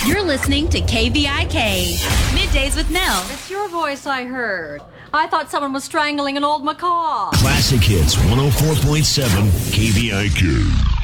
You're listening to KVIK, Middays with Nell. It's your voice I heard. I thought someone was strangling an old macaw. Classic Hits 104.7 KVIK.